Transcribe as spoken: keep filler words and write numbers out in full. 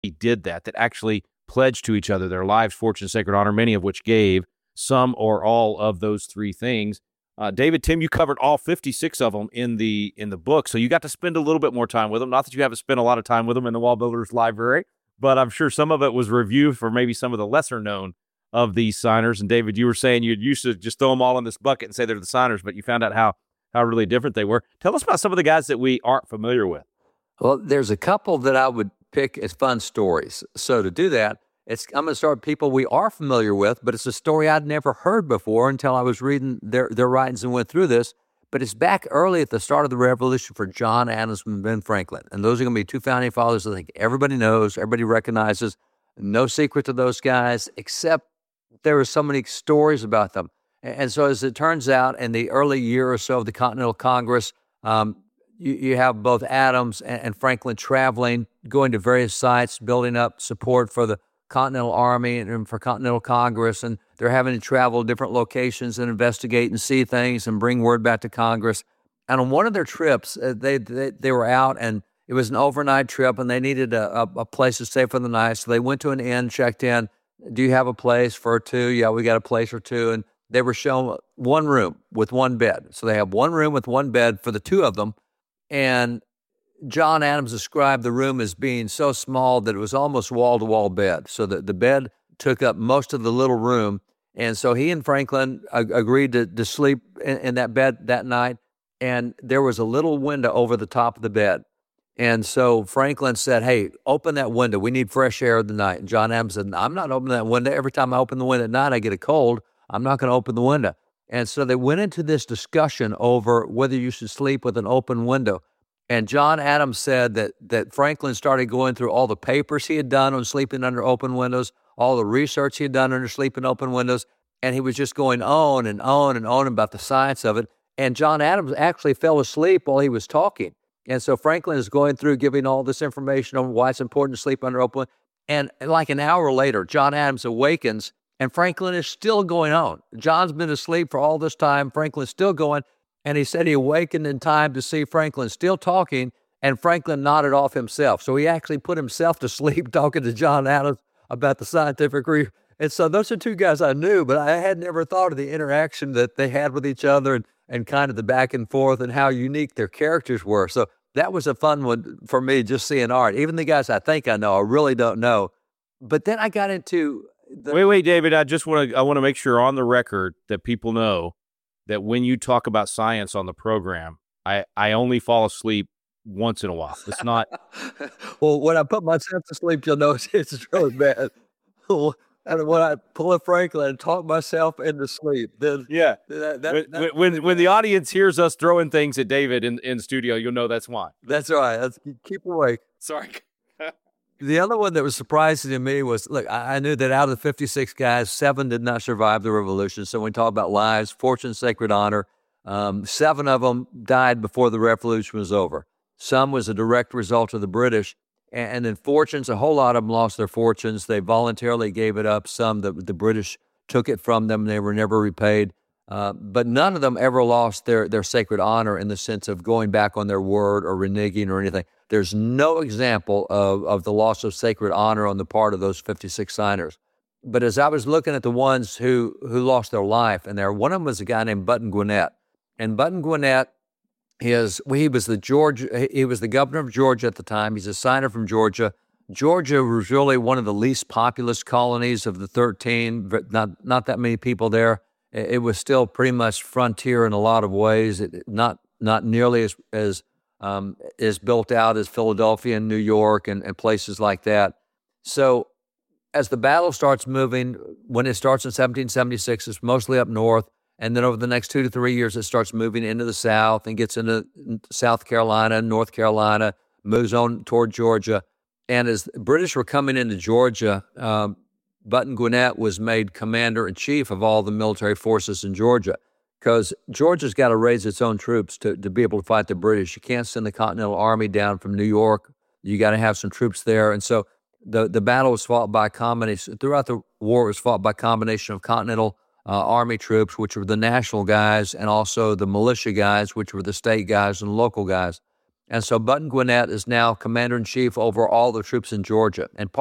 did that, that actually pledged to each other their lives, fortune, sacred honor, many of which gave some or all of those three things. Uh, David, Tim, you covered all fifty-six of them in the in the book, so you got to spend a little bit more time with them. Not that you haven't spent a lot of time with them in the Wall Builders Library, but I'm sure some of it was review for maybe some of the lesser known of these signers. And David, you were saying you used to just throw them all in this bucket and say they're the signers, but you found out how how really different they were. Tell us about some of the guys that we aren't familiar with. Well, there's a couple that I would pick as fun stories. So to do that, it's I'm going to start with people we are familiar with, but it's a story I'd never heard before until I was reading their, their writings and went through this. But it's back early at the start of the Revolution for John Adams and Ben Franklin. And those are going to be two founding fathers I think everybody knows, everybody recognizes. No secret to those guys, except there are so many stories about them. And so as it turns out, in the early year or so of the Continental Congress, um, You, you have both Adams and, and Franklin traveling, going to various sites, building up support for the Continental Army and, and for Continental Congress, and they're having to travel to different locations and investigate and see things and bring word back to Congress. And on one of their trips, uh, they, they they were out, and it was an overnight trip, and they needed a, a, a place to stay for the night, so they went to an inn, checked in. Do you have a place for two? Yeah, we got a place for two. And they were shown one room with one bed. So they have one room with one bed for the two of them. And John Adams described the room as being so small that it was almost wall-to-wall bed. So that the bed took up most of the little room. And so he and Franklin ag- agreed to, to sleep in, in that bed that night. And there was a little window over the top of the bed. And so Franklin said, hey, open that window. We need fresh air of the night. And John Adams said, I'm not opening that window. Every time I open the window at night, I get a cold. I'm not going to open the window. And so they went into this discussion over whether you should sleep with an open window. And John Adams said that that Franklin started going through all the papers he had done on sleeping under open windows, all the research he had done under sleeping open windows, and he was just going on and on and on about the science of it. And John Adams actually fell asleep while he was talking. And so Franklin is going through giving all this information on why it's important to sleep under open. And like an hour later, John Adams awakens, and Franklin is still going on. John's been asleep for all this time. Franklin's still going. And he said he awakened in time to see Franklin still talking, and Franklin nodded off himself. So he actually put himself to sleep talking to John Adams about the scientific research. And so those are two guys I knew, but I had never thought of the interaction that they had with each other and, and kind of the back and forth and how unique their characters were. So that was a fun one for me, just seeing art. Even the guys I think I know, I really don't know. But then I got into the... Wait, wait, David, I just want to I want to make sure on the record that people know that when you talk about science on the program, I, I only fall asleep once in a while. It's not... Well, when I put myself to sleep, you'll know it's, it's really bad. And when I pull a Franklin and talk myself into sleep, then... Yeah. That, that, when, that, when, when the audience hears us throwing things at David in, in the studio, you'll know that's why. That's right. That's, keep awake. Sorry. The other one that was surprising to me was, look, I, I knew that out of the fifty-six guys, seven did not survive the revolution. So when we talk about lives, fortune, sacred honor, um, seven of them died before the revolution was over. Some was a direct result of the British. And, and then fortunes, a whole lot of them lost their fortunes. They voluntarily gave it up. Some, the, the British took it from them. They were never repaid. Uh, but none of them ever lost their, their sacred honor in the sense of going back on their word or reneging or anything. There's no example of, of the loss of sacred honor on the part of those fifty-six signers. But as I was looking at the ones who, who lost their life, and there, one of them was a guy named Button Gwinnett. And Button Gwinnett, is, he was the George, he was the governor of Georgia at the time. He's a signer from Georgia. Georgia was really one of the least populous colonies of the thirteen, but not, not that many people there. It was still pretty much frontier in a lot of ways, it, not not nearly as as um, as built out as Philadelphia and New York and, and places like that. So as the battle starts moving, when it starts in seventeen seventy-six, it's mostly up north, and then over the next two to three years, it starts moving into the south and gets into South Carolina, North Carolina, moves on toward Georgia. And as the British were coming into Georgia, um, Button Gwinnett was made commander-in-chief of all the military forces in Georgia, because Georgia's got to raise its own troops to, to be able to fight the British. You can't send the Continental Army down from New York. You got to have some troops there. And so the, the battle was fought by a combination, throughout the war, it was fought by a combination of Continental uh, Army troops, which were the national guys, and also the militia guys, which were the state guys and local guys. And so Button Gwinnett is now commander in chief over all the troops in Georgia. And